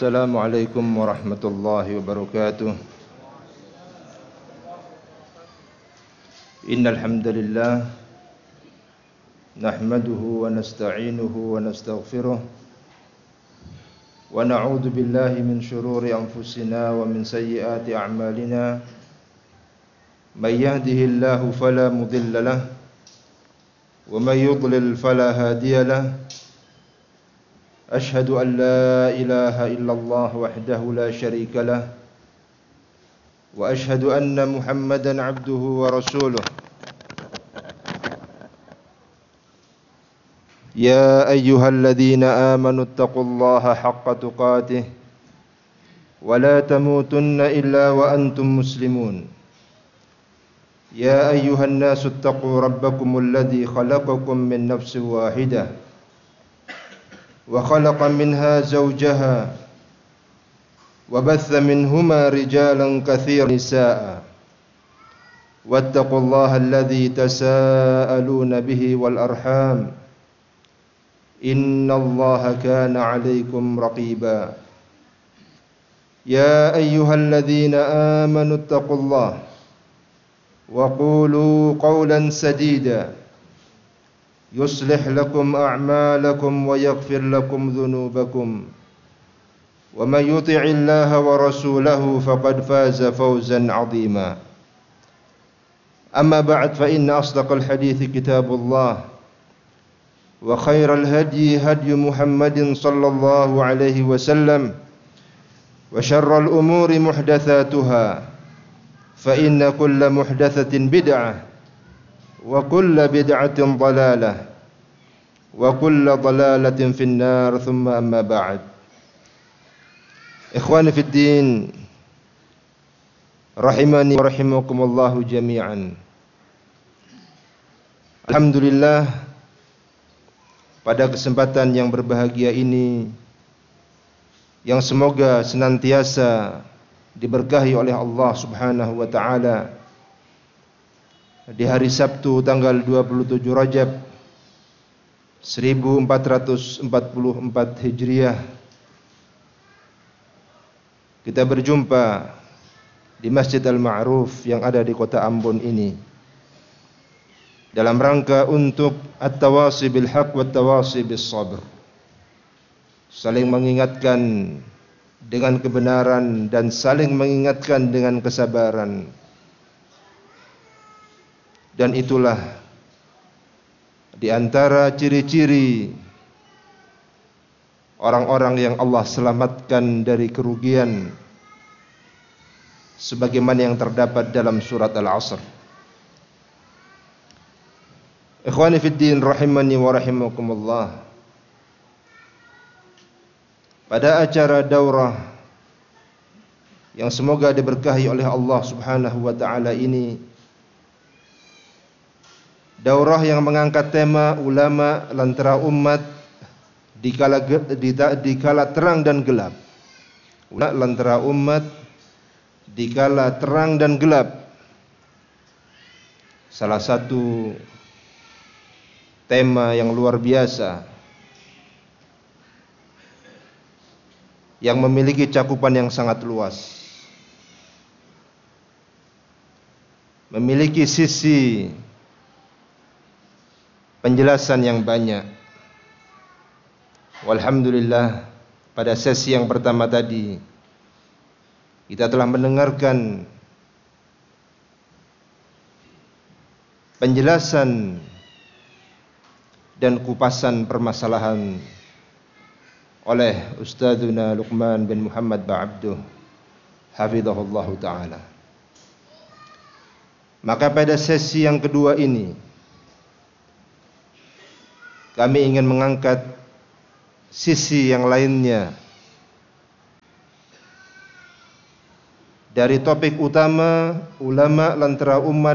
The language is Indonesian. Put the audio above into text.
Assalamualaikum warahmatullahi wabarakatuh. Innal hamdalillah nahmaduhu wa nasta'inuhu wa nastaghfiruh wa na'udzu billahi min shururi anfusina wa min sayyiati a'malina. May yahdihillahu fala mudilla lahu wa may yudlil fala hadiya lahu. Ashhadu an la ilaha illallah wahdahu la syarika lah wa ashhadu anna Muhammadan abduhu wa rasuluh. Ya ayyuhalladzina amanu taqullaha haqqa tuqatih wa la tamutunna illa wa antum muslimun. Ya ayyuhan nasu taqu rabbakumul ladzi khalaqakum min nafsin wahidah وخلق منها زوجها وبث منهما رجالا كثيرا نساء واتقوا الله الذي تساءلون به والأرحام إن الله كان عليكم رقيبا يا أيها الذين آمنوا اتقوا الله وقولوا قولا سديدا يصلح لكم أعمالكم ويغفر لكم ذنوبكم ومن يطع الله ورسوله فقد فاز فوزا عظيما. أما بعد فإن أصدق الحديث كتاب الله وخير الهدي هدي محمد صلى الله عليه وسلم وشر الأمور محدثاتها فإن كل محدثة بدعة وكل بدعة ضلالة وكل ضلالة في النار ثم أما بعد. إخواني في الدين rahimani wa rahimakumullahu jami'an. Alhamdulillah, pada kesempatan yang berbahagia ini yang semoga senantiasa diberkahi oleh Allah Subhanahu wa taala, di hari Sabtu tanggal 27 Rajab 1444 Hijriah, kita berjumpa di Masjid Al-Ma'ruf yang ada di kota Ambon ini dalam rangka untuk at-tawasi bil haq wa at-tawasi bis sabr, saling mengingatkan dengan kebenaran dan saling mengingatkan dengan kesabaran. Dan itulah di antara ciri-ciri orang-orang yang Allah selamatkan dari kerugian, sebagaimana yang terdapat dalam surat Al-Asr. Ikhwani fid din rahimani wa rahimakumullah. Pada acara daurah yang semoga diberkahi oleh Allah Subhanahu wa taala ini, daurah yang mengangkat tema ulama lantara umat di kala terang dan gelap. Ulama lantara umat di kala terang dan gelap. Salah satu tema yang luar biasa yang memiliki cakupan yang sangat luas, memiliki sisi penjelasan yang banyak. Walhamdulillah, pada sesi yang pertama tadi kita telah mendengarkan penjelasan dan kupasan permasalahan oleh Ustadzuna Luqman bin Muhammad Ba'abduh hafizahullah ta'ala. Maka pada sesi yang kedua ini kami ingin mengangkat sisi yang lainnya dari topik utama ulama lantara umat